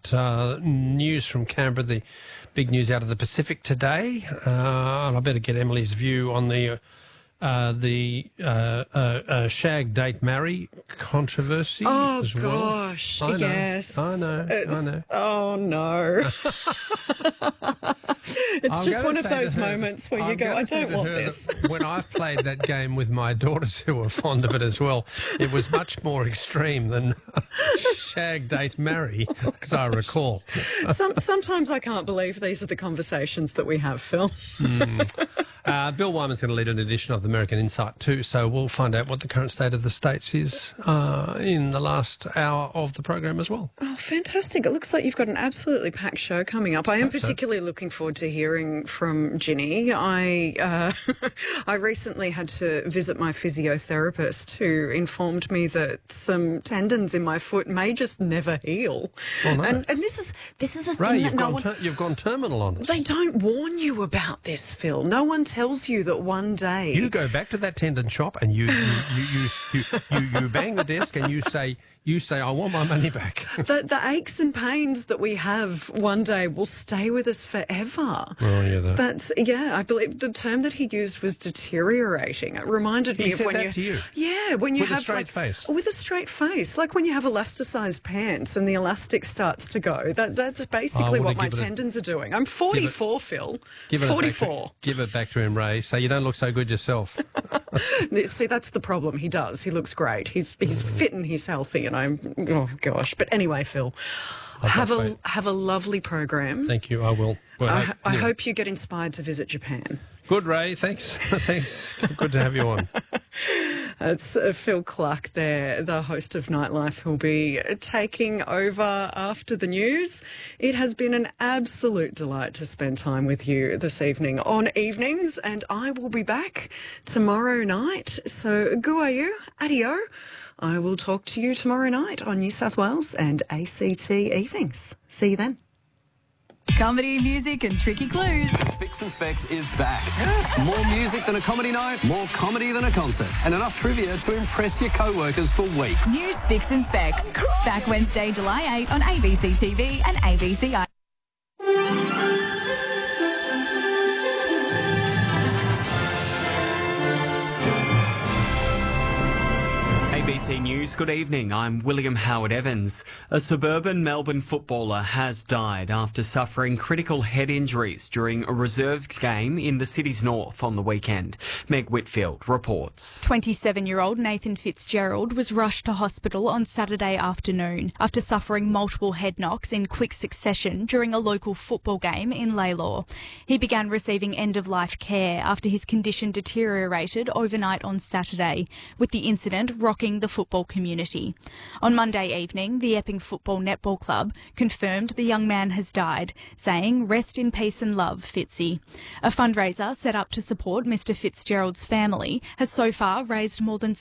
news from Canberra, the big news out of the Pacific today. And I better get Emily's view on the shag, date, marry controversy as well. Oh, gosh, yes. I know. Oh, no. It's just one of those moments where you go, I don't want this. When I've played that game with my daughters, who are fond of it as well, it was much more extreme than shag, date, marry, as I recall. Sometimes I can't believe these are the conversations that we have, Phil. Bill Wyman's going to lead an edition of the American Insight too, so we'll find out what the current state of the states is in the last hour of the program as well. Oh, fantastic. It looks like you've got an absolutely packed show coming up. I am particularly looking forward to hearing from Ginny. I recently had to visit my physiotherapist, who informed me that some tendons in my foot may just never heal. Oh, no. And this is a Ray, thing that you've gone terminal on us. They don't warn you about this, Phil. No one tells you that one day you go back to that tendon shop and you bang the desk and you say, I want my money back. The aches and pains that we have one day will stay with us forever. Oh, yeah. I believe the term that he used was deteriorating. It reminded me of when to you. Yeah, when you with have a straight face. With a straight face, like when you have elasticized pants and the elastic starts to go. That's basically what my tendons are doing. I'm 44, Phil. 44. Give it back to him, Ray. Say you don't look so good yourself. See, that's the problem. He does. He looks great. He's fit and he's healthy. And oh gosh. But anyway, Phil, have a lovely program. Thank you. I will. Well, I hope you get inspired to visit Japan. Good, Ray. Thanks. Thanks. Good to have you on. It's Phil Clark there, the host of Nightlife, who'll be taking over after the news. It has been an absolute delight to spend time with you this evening on Evenings, and I will be back tomorrow night. So, guayu, adio. I will talk to you tomorrow night on New South Wales and ACT Evenings. See you then. Comedy, music and tricky clues. Spicks and Specs is back. More music than a comedy night, more comedy than a concert, and enough trivia to impress your co-workers for weeks. New Spicks and Specs. Back Wednesday, July 8 on ABC TV and ABC. ABC News, good evening. I'm William Howard Evans. A suburban Melbourne footballer has died after suffering critical head injuries during a reserved game in the city's north on the weekend. Meg Whitfield reports. 27-year-old Nathan Fitzgerald was rushed to hospital on Saturday afternoon after suffering multiple head knocks in quick succession during a local football game in Lalor. He began receiving end-of-life care after his condition deteriorated overnight on Saturday, with the incident rocking the football community. On Monday evening, the Epping Football Netball Club confirmed the young man has died, saying, "Rest in peace and love, Fitzy." A fundraiser set up to support Mr Fitzgerald's family has so far raised more than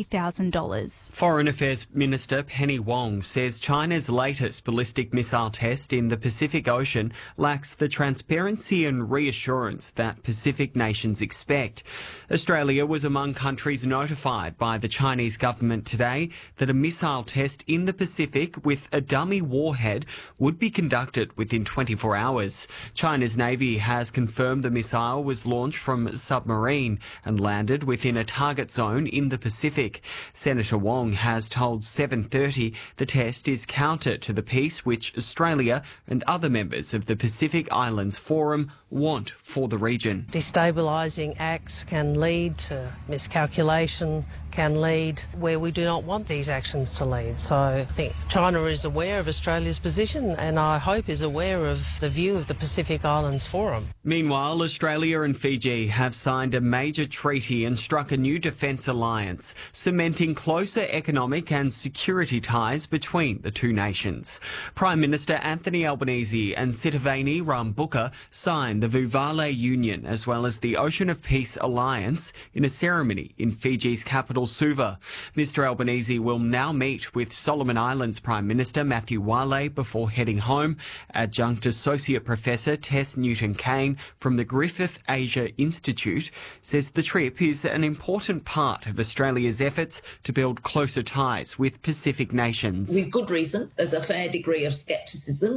$70,000. Foreign Affairs Minister Penny Wong says China's latest ballistic missile test in the Pacific Ocean lacks the transparency and reassurance that Pacific nations expect. Australia was among countries notified by the Chinese government today that a missile test in the Pacific with a dummy warhead would be conducted within 24 hours. China's Navy has confirmed the missile was launched from a submarine and landed within a target zone in the Pacific. Senator Wong has told 7:30 the test is counter to the peace which Australia and other members of the Pacific Islands Forum want for the region. Destabilising acts can lead to miscalculation, can lead where we do not want these actions to lead. So I think China is aware of Australia's position and I hope is aware of the view of the Pacific Islands Forum. Meanwhile, Australia and Fiji have signed a major treaty and struck a new defence alliance, cementing closer economic and security ties between the two nations. Prime Minister Anthony Albanese and Sitiveni Rabuka signed the Vuvale Union as well as the Ocean of Peace Alliance in a ceremony in Fiji's capital Suva. Mr Albanese will now meet with Solomon Islands Prime Minister Matthew Wale before heading home. Adjunct Associate Professor Tess Newton-Kane from the Griffith Asia Institute says the trip is an important part of Australia's efforts to build closer ties with Pacific nations. With good reason, there's a fair degree of scepticism